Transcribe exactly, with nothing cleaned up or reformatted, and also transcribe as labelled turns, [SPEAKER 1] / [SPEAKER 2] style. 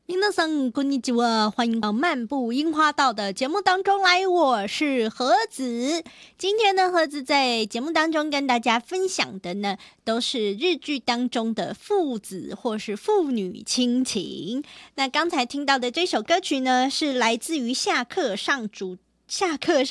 [SPEAKER 1] 皆さんこんにちは，欢迎到漫步樱花道的节目当中来，我是盒子。今天呢，盒子在节目当中跟大家分享的呢，都是日剧当中的父子或是父女亲情。那刚才听到的这首歌曲呢，是来自于下课上主下课